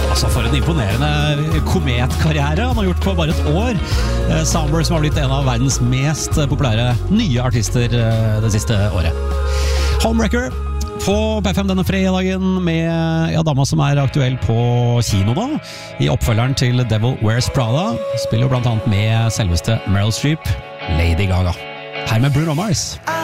Altså for en imponerende kometkarriere han har gjort på bare et år. Soundboard som har blitt en av verdens mest populære nye artister det siste året. Homewrecker på P5 denne fredagen med dama som aktuell på kino da, i oppfølgeren til Devil Wears Prada. Spiller jo blant annet med selveste Meryl Streep, Lady Gaga. Her med Bruno Mars.